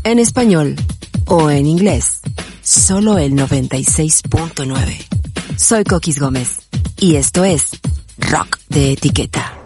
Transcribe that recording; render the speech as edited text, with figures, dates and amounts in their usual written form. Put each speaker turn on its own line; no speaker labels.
en español o en inglés. Solo el 96.9. Soy Coquis Gómez y esto es Rock de Etiqueta.